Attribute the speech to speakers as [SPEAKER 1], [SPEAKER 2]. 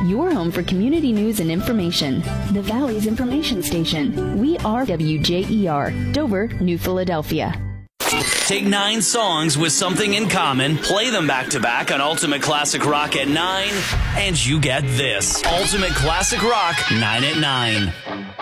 [SPEAKER 1] your home for community news and information. The Valley's information station. We are WJER, Dover, New Philadelphia.
[SPEAKER 2] Take 9 songs with something in common, play them back-to-back on Ultimate Classic Rock at 9, and you get this. Ultimate Classic Rock, 9 at 9.